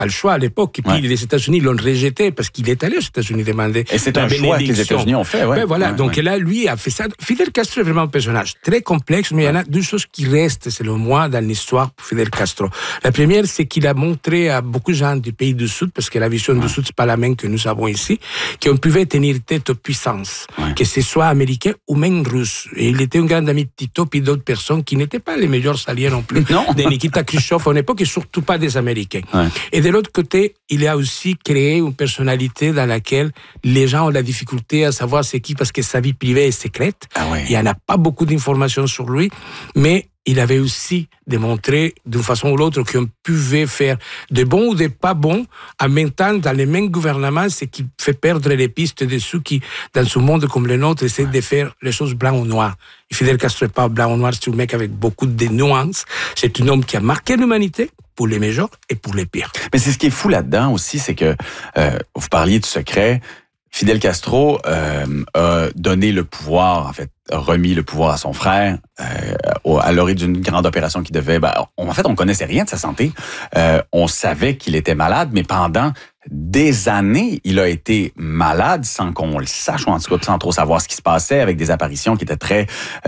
pas le choix à l'époque. Et puis les États-Unis l'ont rejeté parce qu'il est allé aux États-Unis demander. Et c'est un choix que les États-Unis ont fait. Donc là, lui a fait ça. Fidel Castro est vraiment un personnage très complexe, mais il y en a deux choses qui restent, selon moi, dans l'histoire pour Fidel Castro. La première, c'est qu'il a montré à beaucoup de gens du pays du Sud, parce que la vision du Sud, c'est pas la même que nous avons ici, qu'on pouvait tenir tête aux puissances, que ce soit américain ou même russe. Et il était un grand ami de Tito, puis d'autres personnes qui n'étaient pas les meilleurs alliés non plus, de Nikita Khrouchtchev à l'époque, et surtout pas des Américains. Et de l'autre côté, il a aussi créé une personnalité dans laquelle les gens ont la difficulté à savoir c'est qui, parce que sa vie privée est secrète. Il n'y en a pas beaucoup d'informations sur lui, mais il avait aussi démontré d'une façon ou l'autre qu'on pouvait faire de bons ou de pas bons en même temps dans les mêmes gouvernements, ce qui fait perdre les pistes de ceux qui, dans ce monde comme le nôtre, essaient de faire les choses blanc ou noir. Et Fidel Castro n'est pas blanc ou noir, c'est un mec avec beaucoup de nuances. C'est un homme qui a marqué l'humanité pour les meilleurs et pour les pires. Mais c'est ce qui est fou là-dedans aussi, c'est que vous parliez de secret. Fidel Castro a donné le pouvoir, en fait, a remis le pouvoir à son frère à l'orée d'une grande opération qui devait... en fait, on connaissait rien de sa santé. On savait qu'il était malade, mais pendant des années, il a été malade sans qu'on le sache, ou en tout cas sans trop savoir ce qui se passait, avec des apparitions qui étaient très...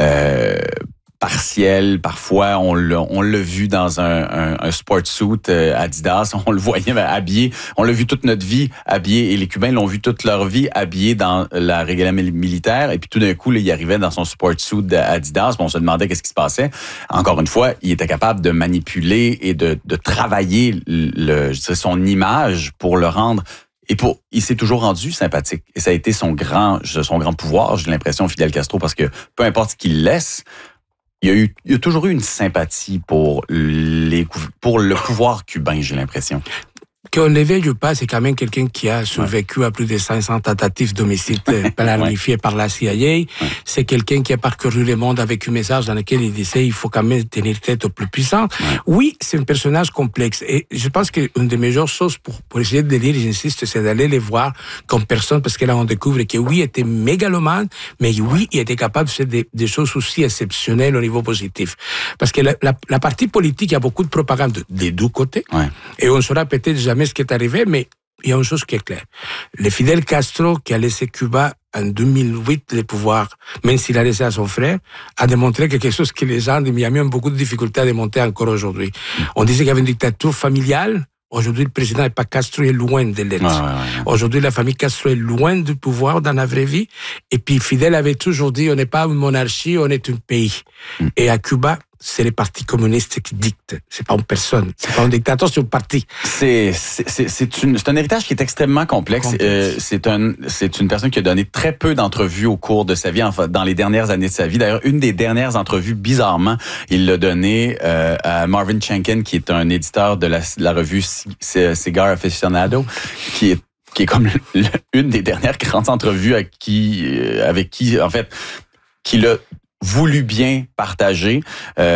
partiel, parfois on l'a vu dans un sport suit Adidas, on le voyait habillé, on l'a vu toute notre vie habillé, et les Cubains l'ont vu toute leur vie habillé dans la regalia militaire, et puis tout d'un coup, là, il arrivait dans son sport suit Adidas, on se demandait qu'est-ce qui se passait. Encore une fois, il était capable de manipuler et de travailler son image pour le rendre. Il s'est toujours rendu sympathique. Et ça a été son grand pouvoir, j'ai l'impression, Fidel Castro, parce que peu importe ce qu'il laisse, il y a toujours eu une sympathie pour le pouvoir cubain, j'ai l'impression. Qu'on ne veuille pas, c'est quand même quelqu'un qui a survécu à plus de 500 tentatives d'homicide planifiées par la CIA. C'est quelqu'un qui a parcouru le monde avec un message dans lequel il disait il faut quand même tenir tête aux plus puissants. Oui, c'est un personnage complexe. Et je pense qu'une des meilleures choses pour essayer de les lire, j'insiste, c'est d'aller les voir comme personne, parce que là, on découvre que oui, il était mégalomane, mais oui, il était capable de faire des choses aussi exceptionnelles au niveau positif. Parce que la partie politique, il y a beaucoup de propagande des deux côtés. Et on saura peut-être jamais ce qui est arrivé, mais il y a une chose qui est claire. Le Fidel Castro, qui a laissé Cuba en 2008 le pouvoir, même s'il a laissé à son frère, a démontré quelque chose que les gens de Miami ont beaucoup de difficultés à démonter encore aujourd'hui. On disait qu'il y avait une dictature familiale. Aujourd'hui, le président n'est pas Castro, il est loin de l'être. Aujourd'hui, la famille Castro est loin du pouvoir dans la vraie vie. Et puis, Fidel avait toujours dit, on n'est pas une monarchie, on est un pays. Et à Cuba, c'est les partis communistes qui dictent. C'est pas une personne. C'est pas un dictateur, c'est un parti. C'est un héritage qui est extrêmement complexe. C'est une personne qui a donné très peu d'entrevues au cours de sa vie, enfin, dans les dernières années de sa vie. D'ailleurs, une des dernières entrevues, bizarrement, il l'a donnée à Marvin Shanken, qui est un éditeur de la revue Cigar Aficionado, qui est comme une des dernières grandes entrevues avec qui, en fait, qu'il a voulu bien partager.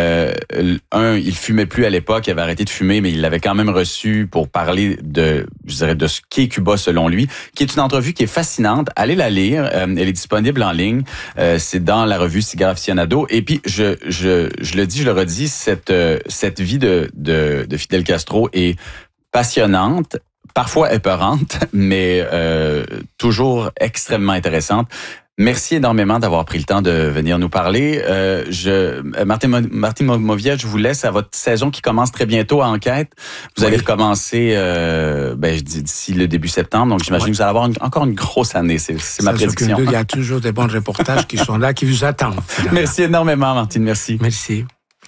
Il fumait plus à l'époque, il avait arrêté de fumer, mais il l'avait quand même reçu pour parler de ce qu'est Cuba selon lui, qui est une entrevue qui est fascinante. Allez la lire, elle est disponible en ligne. C'est dans la revue Cigar Aficionado. Et puis, je le dis, je le redis, cette vie de Fidel Castro est passionnante, parfois épeurante, mais toujours extrêmement intéressante. Merci énormément d'avoir pris le temps de venir nous parler. Martin Movia, je vous laisse à votre saison qui commence très bientôt à Enquête. Vous allez recommencer je dis d'ici le début septembre, donc j'imagine que vous allez avoir encore une grosse année. C'est ma prédiction. Il y a toujours des bons reportages qui sont là, qui vous attendent. Finalement. Merci énormément, Martine. Merci. Merci.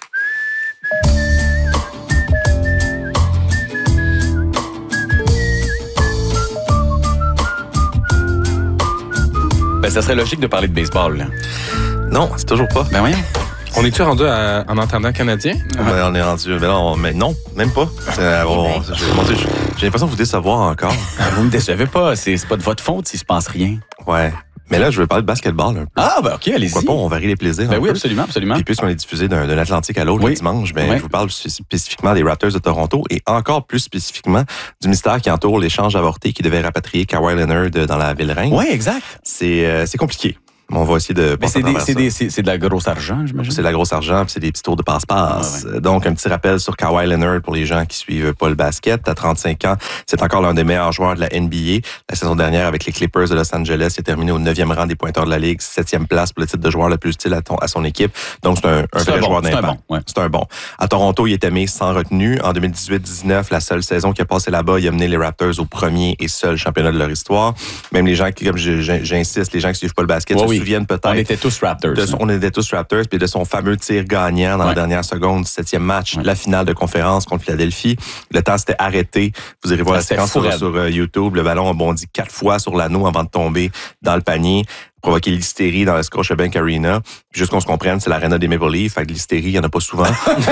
Ça serait logique de parler de baseball, là. Non, c'est toujours pas. Ben voyons. On est-tu rendu en entendant canadien? On est rendu. Mais non, même pas. J'ai l'impression de vous décevoir encore. Vous me décevez pas. C'est pas de votre faute s'il se passe rien. Ouais. Mais là, je veux parler de basketball un peu. Ah, ben OK, allez-y. Pourquoi pas, on varie les plaisirs. Ben oui, peu. Absolument. Puis puisqu'on est diffusé d'un Atlantique à l'autre le dimanche, je vous parle spécifiquement des Raptors de Toronto et encore plus spécifiquement du mystère qui entoure l'échange avorté qui devait rapatrier Kawhi Leonard dans la ville reine. Oui, exact. C'est compliqué. On va essayer de passer à c'est de la grosse argent, j'imagine. C'est de la grosse argent, puis c'est des petits tours de passe-passe. Ouais. Donc, un petit rappel sur Kawhi Leonard pour les gens qui suivent pas le basket. À 35 ans, c'est encore l'un des meilleurs joueurs de la NBA. La saison dernière, avec les Clippers de Los Angeles, il a terminé au 9e rang des pointeurs de la Ligue, 7e place pour le titre de joueur le plus utile à son équipe. Donc, c'est un vrai joueur d'impact. C'est un bon. À Toronto, il est aimé sans retenue. En 2018-19, la seule saison qu'il a passé là-bas, il a mené les Raptors au premier et seul championnat de leur histoire. Même les gens qui, comme j'insiste, les gens qui suivent pas le basket se souviennent peut-être. On était tous Raptors. On était tous Raptors, puis de son fameux tir gagnant dans la dernière seconde du 7e match, la finale de conférence contre Philadelphie. Le temps s'était arrêté. Vous irez voir la séquence sur YouTube. Le ballon a bondi 4 fois sur l'anneau avant de tomber dans le panier, provoquer l'hystérie dans le Scotiabank Arena. Puis juste qu'on se comprenne, c'est l'aréna des Maple Leafs, fait que l'hystérie, il n'y en a pas souvent.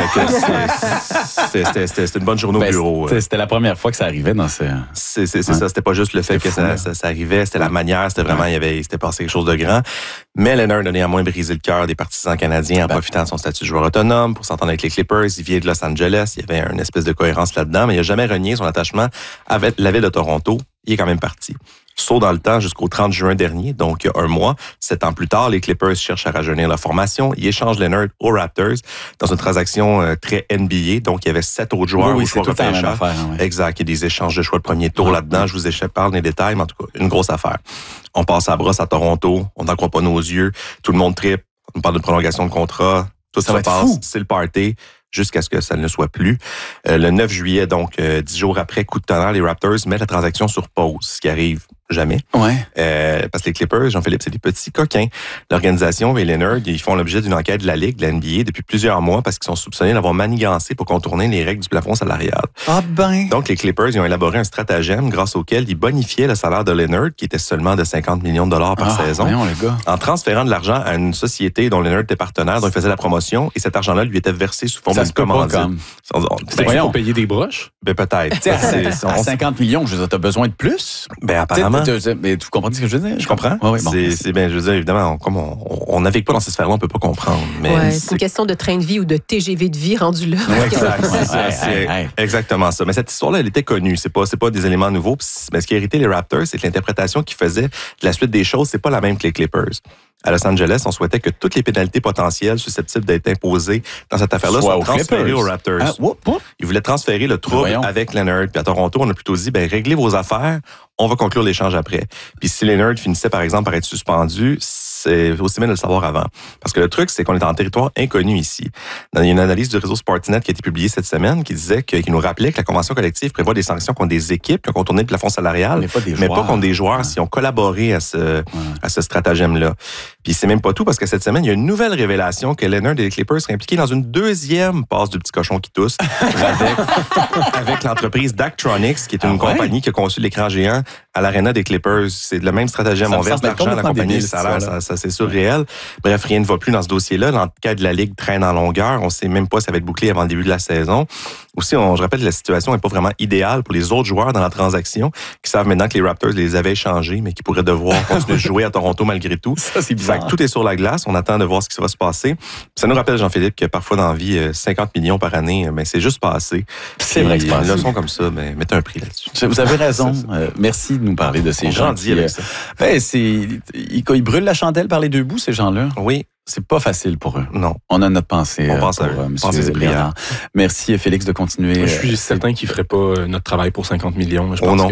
C'était une bonne journée au bureau. C'était la première fois que ça arrivait dans ce... C'est ça, c'était pas juste le fait que ça arrivait, c'était la manière, c'était vraiment, il s'était passé quelque chose de grand. Mais Leonard a néanmoins brisé le cœur des partisans canadiens en profitant de son statut de joueur autonome pour s'entendre avec les Clippers. Il vient de Los Angeles, il y avait une espèce de cohérence là-dedans, mais il n'a jamais renié son attachement avec la ville de Toronto. Il est quand même parti. Saut dans le temps jusqu'au 30 juin dernier, donc il y a un mois. 7 ans plus tard, les Clippers cherchent à rajeunir leur formation. Ils échangent Leonard aux Raptors dans une transaction très NBA. Donc, il y avait 7 autres joueurs au choix repêchage. Exact. Il y a des échanges de choix de premier tour là-dedans. Je vous épargne les détails, mais en tout cas, une grosse affaire. On passe à brosse à Toronto. On n'en croit pas nos yeux. Tout le monde tripe. On parle de prolongation de contrat. Tout ça passe. C'est le party. Jusqu'à ce que ça ne le soit plus. Le 9 juillet, donc 10 jours après, coup de tonnerre, les Raptors mettent la transaction sur pause, ce qui arrive jamais. Parce que les Clippers, Jean-Philippe, c'est des petits coquins. L'organisation et Leonard, ils font l'objet d'une enquête de la Ligue, de la NBA, depuis plusieurs mois parce qu'ils sont soupçonnés d'avoir manigancé pour contourner les règles du plafond salarial. Donc, les Clippers, ils ont élaboré un stratagème grâce auquel ils bonifiaient le salaire de Leonard, qui était seulement de 50 millions de dollars par saison, en transférant de l'argent à une société dont Leonard était partenaire, dont il faisait la promotion, et cet argent-là lui était versé sous forme de commandite. C'était pour payer des broches? Ben, peut-être. À 50 millions, je veux dire, t'as besoin de plus? Ben, apparemment. Mais tu comprends ce que je veux dire? Je comprends. Oui, bon. C'est bien, je veux dire, évidemment, comme on navigue pas dans ces sphères-là, on peut pas comprendre. Mais c'est une question de train de vie ou de TGV de vie rendu là. C'est exactement ça. Mais cette histoire-là, elle était connue. C'est pas des éléments nouveaux. Mais ce qui a hérité les Raptors, c'est que l'interprétation qu'ils faisaient de la suite des choses, c'est pas la même que les Clippers. À Los Angeles, on souhaitait que toutes les pénalités potentielles susceptibles d'être imposées dans cette affaire-là soient transférées aux Raptors. Ils voulaient transférer le trouble avec Leonard. Puis à Toronto, on a plutôt dit, réglez vos affaires, on va conclure l'échange après. Puis si Leonard finissait, par exemple, par être suspendu, c'est aussi bien de le savoir avant. Parce que le truc, c'est qu'on est en territoire inconnu ici. Il y a une analyse du réseau Sportsnet qui a été publiée cette semaine qui disait qui nous rappelait que la convention collective prévoit des sanctions contre des équipes qui ont contourné le plafond salarial, mais pas contre des joueurs s'ils ont collaboré à ce stratagème-là. Puis c'est même pas tout, parce que cette semaine, il y a une nouvelle révélation que Leonard et les Clippers seraient impliqués dans une deuxième passe du petit cochon qui tousse avec l'entreprise Daktronics, qui est une compagnie qui a conçu l'écran géant à l'aréna des Clippers. C'est le même stratagème. On verse de l'argent à la compagnie, le salaire, ça c'est surréel. Bref, rien ne va plus dans ce dossier-là. L'enquête de la Ligue traîne en longueur. On ne sait même pas si ça va être bouclé avant le début de la saison. Aussi, je rappelle que la situation n'est pas vraiment idéale pour les autres joueurs dans la transaction qui savent maintenant que les Raptors les avaient échangés, mais qui pourraient devoir continuer de jouer à Toronto malgré tout. Ça, c'est bizarre. Tout est sur la glace. On attend de voir ce qui va se passer. Ça nous rappelle, Jean-Philippe, que parfois dans la vie, 50 millions par année, c'est juste pas assez. C'est vrai que c'est pas assez. Une leçon comme ça, mettez un prix là-dessus. Vous avez raison. Merci de nous parler de ces gens. Avec ça. Ils brûlent la chandelle par les deux bouts, ces gens-là. Oui. C'est pas facile pour eux. Non. On a notre pensée. On pense à eux. Monsieur Briand. Merci, Félix, de continuer. Je suis certain qu'ils ne feraient pas notre travail pour 50 millions. Je pense non.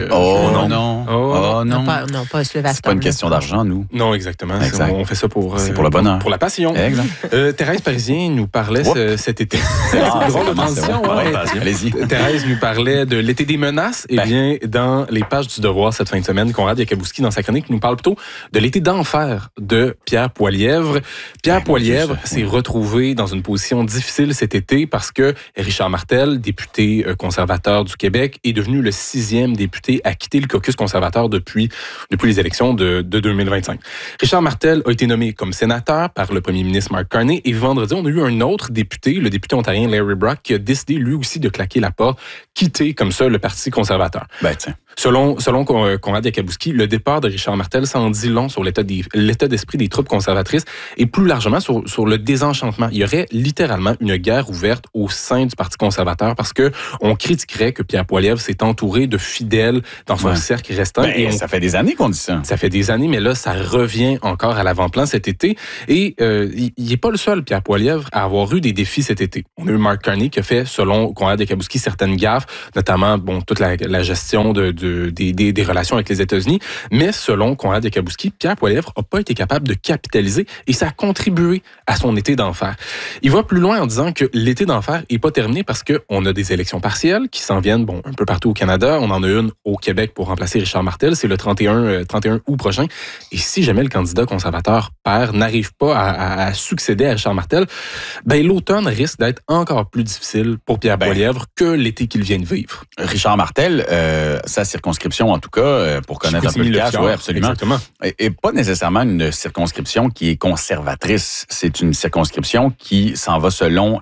Non, pas se lever à c'est pas une question d'argent, nous. Non, exactement. Exact. On fait ça pour... c'est pour le bonheur. Pour la passion. Exact. Thérèse Parisien nous parlait cet été. C'est une drôle de transition. Allez-y. Thérèse nous parlait de l'été des menaces. Eh bien, dans les pages du Devoir cette fin de semaine, Conrad Yakabouski, dans sa chronique, nous parle plutôt de l'été d'enfer de Pierre Poilièvre. Pierre Poilièvre s'est retrouvé dans une position difficile cet été parce que Richard Martel, député conservateur du Québec, est devenu le 6e député à quitter le caucus conservateur depuis les élections de 2025. Richard Martel a été nommé comme sénateur par le premier ministre Mark Carney et vendredi, on a eu un autre député, le député ontarien Larry Brock, qui a décidé lui aussi de claquer la porte, quitter comme ça le Parti conservateur. Selon Conrad Yakabouski, le départ de Richard Martel s'en dit long sur l'état d'esprit des troupes conservatrices et plus plus largement sur le désenchantement. Il y aurait littéralement une guerre ouverte au sein du Parti conservateur parce que on critiquerait que Pierre Poilievre s'est entouré de fidèles dans son cercle restant. Ben, ça fait des années qu'on dit ça. Ça fait des années, mais là, ça revient encore à l'avant-plan cet été. Et il n'est pas le seul, Pierre Poilievre, à avoir eu des défis cet été. On a eu Mark Carney qui a fait, selon Conrad Dekabouski, certaines gaffes, notamment toute la gestion des relations avec les États-Unis. Mais selon Conrad Dekabouski, Pierre Poilievre n'a pas été capable de capitaliser et ça a contribué à son été d'enfer. Il va plus loin en disant que l'été d'enfer n'est pas terminé parce qu'on a des élections partielles qui s'en viennent un peu partout au Canada. On en a une au Québec pour remplacer Richard Martel. C'est le 31 août prochain. Et si jamais le candidat conservateur perd, n'arrive pas à succéder à Richard Martel, l'automne risque d'être encore plus difficile pour Pierre Poilievre que l'été qu'il vient de vivre. Richard Martel, sa circonscription en tout cas, pour connaître un peu le cas, oui, absolument. Exactement. Et pas nécessairement une circonscription qui est conservatrice. C'est une circonscription qui s'en va selon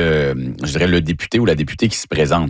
le député ou la députée qui se présente.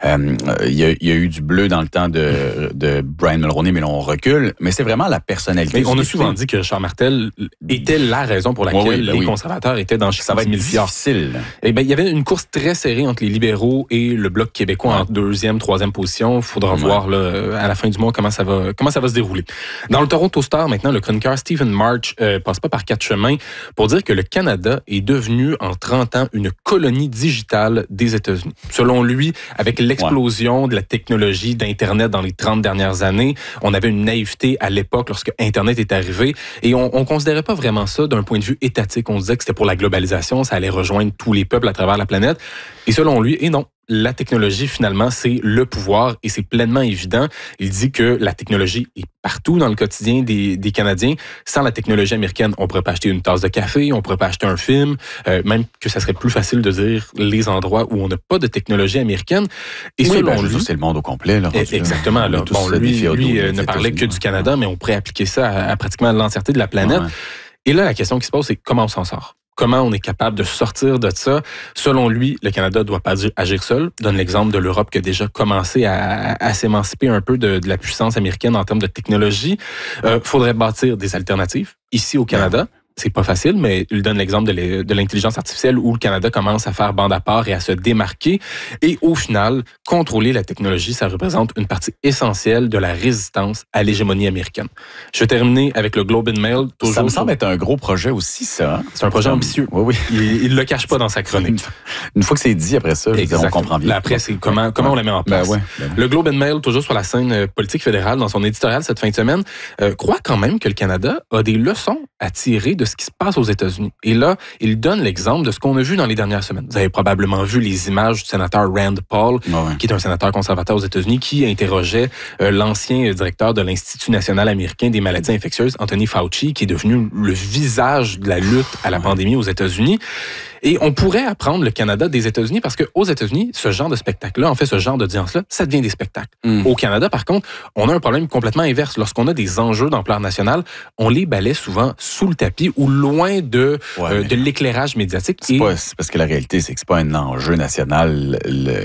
Il y a eu du bleu dans le temps de Brian Mulroney, mais là, on recule. Mais c'est vraiment la personnalité. Mais on a souvent dit que Richard Martel était la raison pour laquelle les conservateurs étaient dans ça va être difficile. Il y avait une course très serrée entre les libéraux et le Bloc québécois en deuxième, troisième position. Il faudra voir là, à la fin du mois comment ça va se dérouler. Dans le Toronto Star, maintenant, le chroniqueur Stephen March passe pas par quatre chemins pour dire que le Canada est devenu en 30 ans une colonie digitale des États-Unis. Selon lui, avec l'explosion de la technologie d'Internet dans les 30 dernières années, on avait une naïveté à l'époque lorsque Internet est arrivé et on considérait pas vraiment ça d'un point de vue étatique. On se disait que c'était pour la globalisation, ça allait rejoindre tous les peuples à travers la planète. Et selon lui, non. La technologie, finalement, c'est le pouvoir et c'est pleinement évident. Il dit que la technologie est partout dans le quotidien des Canadiens. Sans la technologie américaine, on pourrait pas acheter une tasse de café, on pourrait pas acheter un film, même que ça serait plus facile de dire les endroits où on n'a pas de technologie américaine. Et selon lui, c'est le monde au complet. Là, exactement. Là. Lui ne parlait que du Canada, mais on pourrait appliquer ça à pratiquement l'entièreté de la planète. Ouais. Et là, la question qui se pose, c'est comment on s'en sort? Comment on est capable de sortir de ça? Selon lui, le Canada ne doit pas agir seul. Donne l'exemple de l'Europe qui a déjà commencé à s'émanciper un peu de la puissance américaine en termes de technologie. Faudrait bâtir des alternatives ici au Canada. C'est pas facile, mais il donne l'exemple de l'intelligence artificielle où le Canada commence à faire bande à part et à se démarquer. Et au final, contrôler la technologie, ça représente une partie essentielle de la résistance à l'hégémonie américaine. Je vais terminer avec le Globe and Mail. Ça me semble être un gros projet aussi, ça. Hein? C'est un projet ambitieux. Oui. Il le cache pas dans sa chronique. Une fois que c'est dit, après ça, on comprend bien. Là, après, c'est comment on la met en place. Le Globe and Mail, toujours sur la scène politique fédérale, dans son éditorial cette fin de semaine, croit quand même que le Canada a des leçons à tirer de ce qui se passe aux États-Unis. Et là, il donne l'exemple de ce qu'on a vu dans les dernières semaines. Vous avez probablement vu les images du sénateur Rand Paul, qui est un sénateur conservateur aux États-Unis, qui interrogeait l'ancien directeur de l'Institut national américain des maladies infectieuses, Anthony Fauci, qui est devenu le visage de la lutte à la pandémie aux États-Unis. Et on pourrait apprendre le Canada des États-Unis parce qu'aux États-Unis, ce genre de spectacle-là, en fait, ce genre d'audience-là, ça devient des spectacles. Au Canada, par contre, on a un problème complètement inverse. Lorsqu'on a des enjeux d'ampleur nationale, on les balaie souvent sous le tapis ou loin de l'éclairage médiatique. C'est parce que la réalité, c'est que c'est pas un enjeu national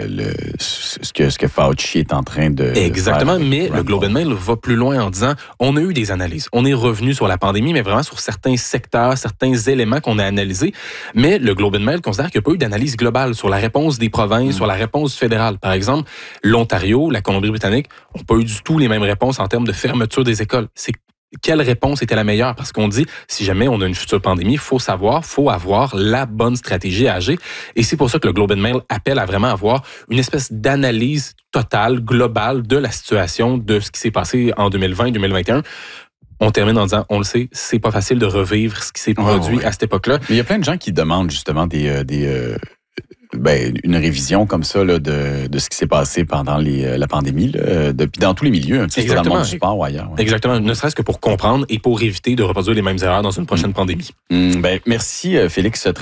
ce que Fauci est en train de Exactement, faire. Mais le Globe and Mail va plus loin en disant, on a eu des analyses. On est revenu sur la pandémie, mais vraiment sur certains secteurs, certains éléments qu'on a analysés. Mais le Globe and Mail considère qu'il n'y a pas eu d'analyse globale sur la réponse des provinces, sur la réponse fédérale. Par exemple, l'Ontario, la Colombie-Britannique n'ont pas eu du tout les mêmes réponses en termes de fermeture des écoles. Quelle réponse était la meilleure? Parce qu'on dit, si jamais on a une future pandémie, il faut avoir la bonne stratégie à agir. Et c'est pour ça que le Globe and Mail appelle à vraiment avoir une espèce d'analyse totale, globale de la situation, de ce qui s'est passé en 2020-2021. On termine en disant, on le sait, c'est pas facile de revivre ce qui s'est produit à cette époque-là. Mais il y a plein de gens qui demandent justement une révision comme ça là, de ce qui s'est passé pendant la pandémie, dans tous les milieux, dans le monde du sport ou ailleurs. Ouais. Exactement, ne serait-ce que pour comprendre et pour éviter de reproduire les mêmes erreurs dans une prochaine pandémie. Merci Félix.